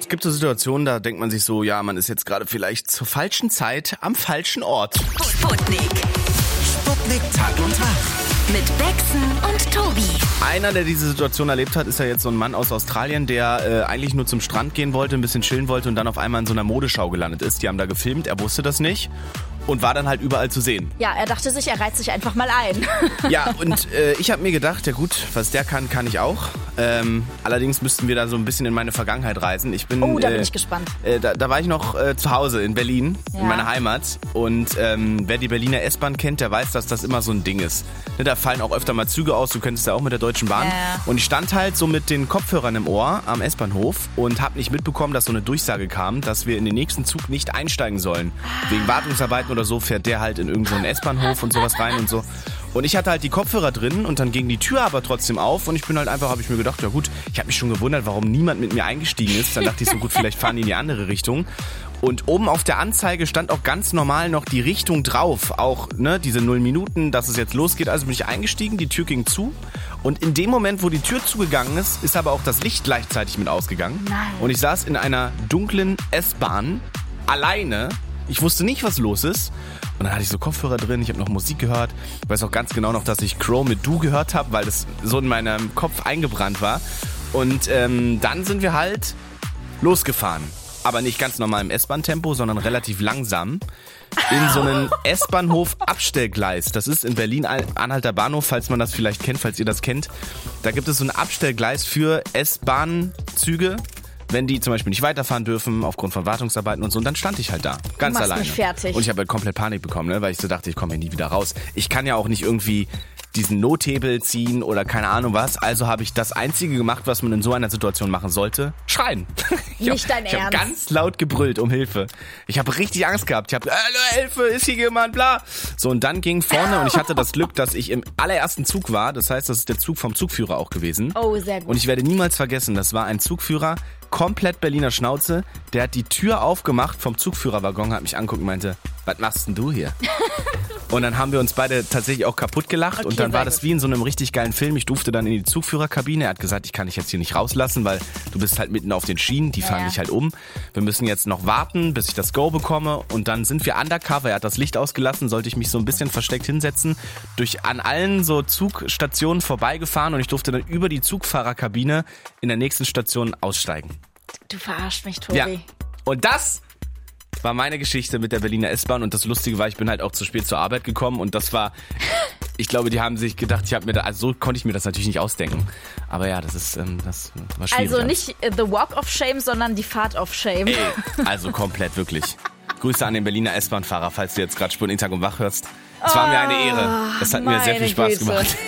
gibt so Situationen, da denkt man sich so, ja, man ist jetzt gerade vielleicht zur falschen Zeit am falschen Ort. Sputnik. Sputnik Tag und Tag. Mit Bexen und Tobi. Einer, der diese Situation erlebt hat, ist ja jetzt so ein Mann aus Australien, der eigentlich nur zum Strand gehen wollte, ein bisschen chillen wollte und dann auf einmal in so einer Modeschau gelandet ist. Die haben da gefilmt, er wusste das nicht und war dann halt überall zu sehen. Ja, er dachte sich, er reizt sich einfach mal ein. Ja, und ich habe mir gedacht, ja gut, was der kann, kann ich auch. Allerdings müssten wir da so ein bisschen in meine Vergangenheit reisen. Da bin ich gespannt. Da war ich noch zu Hause in Berlin, in meiner Heimat. Und wer die Berliner S-Bahn kennt, der weiß, dass das immer so ein Ding ist. Ne, da fallen auch öfter mal Züge aus, du könntest ja auch mit der Deutschen Bahn. Und ich stand halt so mit den Kopfhörern im Ohr am S-Bahnhof und habe nicht mitbekommen, dass so eine Durchsage kam, dass wir in den nächsten Zug nicht einsteigen sollen. Wegen Wartungsarbeiten oder so fährt der halt in irgendeinen S-Bahnhof und sowas rein und so. Und ich hatte halt die Kopfhörer drin und dann ging die Tür aber trotzdem auf und ich bin halt einfach, habe ich mir gedacht, ja gut, ich habe mich schon gewundert, warum niemand mit mir eingestiegen ist. Dann dachte ich so, gut, vielleicht fahren die in die andere Richtung. Und oben auf der Anzeige stand auch ganz normal noch die Richtung drauf. Auch diese 0 Minuten, dass es jetzt losgeht. Also bin ich eingestiegen, die Tür ging zu. Und in dem Moment, wo die Tür zugegangen ist, ist aber auch das Licht gleichzeitig mit ausgegangen. Nein. Und ich saß in einer dunklen S-Bahn, alleine. Ich wusste nicht, was los ist. Und dann hatte ich so Kopfhörer drin, ich habe noch Musik gehört. Ich weiß auch ganz genau noch, dass ich Crow mit Du gehört habe, weil das so in meinem Kopf eingebrannt war. Und dann sind wir halt losgefahren. Aber nicht ganz normal im S-Bahn-Tempo, sondern relativ langsam. In so einen S-Bahnhof-Abstellgleis. Das ist in Berlin Anhalter Bahnhof, falls man das vielleicht kennt, falls ihr das kennt. Da gibt es so ein Abstellgleis für S-Bahn-Züge, wenn die zum Beispiel nicht weiterfahren dürfen, aufgrund von Wartungsarbeiten und so. Und dann stand ich halt da, ganz Du machst alleine. mich fertig. Und ich habe halt komplett Panik bekommen, weil ich so dachte, ich komme hier nie wieder raus. Ich kann ja auch nicht irgendwie diesen Nothebel ziehen oder keine Ahnung was. Also habe ich das Einzige gemacht, was man in so einer Situation machen sollte. Schreien. Nicht dein Ich habe Ernst. ganz laut gebrüllt um Hilfe. Ich habe richtig Angst gehabt. Ich habe, Hilfe, ist hier jemand, bla. So, und dann ging vorne und ich hatte das Glück, dass ich im allerersten Zug war. Das heißt, das ist der Zug vom Zugführer auch gewesen. Oh, sehr gut. Und ich werde niemals vergessen, das war ein Zugführer, komplett Berliner Schnauze. Der hat die Tür aufgemacht vom Zugführerwaggon, hat mich angeguckt und meinte, was machst denn du hier? Und dann haben wir uns beide tatsächlich auch kaputt gelacht. Okay, und dann war sehr das gut. wie in so einem richtig geilen Film. Ich durfte dann in die Zugführerkabine. Er hat gesagt, ich kann dich jetzt hier nicht rauslassen, weil du bist halt mitten auf den Schienen. Die fahren dich halt um. Wir müssen jetzt noch warten, bis ich das Go bekomme. Und dann sind wir undercover. Er hat das Licht ausgelassen, sollte ich mich so ein bisschen versteckt hinsetzen. An allen so Zugstationen vorbeigefahren. Und ich durfte dann über die Zugfahrerkabine in der nächsten Station aussteigen. Du verarschst mich, Tobi. Ja. Und das war meine Geschichte mit der Berliner S-Bahn und das Lustige war, ich bin halt auch zu spät zur Arbeit gekommen und das war, ich glaube, die haben sich gedacht, so konnte ich mir das natürlich nicht ausdenken. Aber ja, das war schwierig. Also nicht the Walk of Shame, sondern die Fahrt of Shame. Ey, also komplett, wirklich. Grüße an den Berliner S-Bahn-Fahrer, falls du jetzt gerade Sputnik Tag und Wach hörst. Es war mir eine Ehre. Es hat mir sehr viel Spaß gemacht.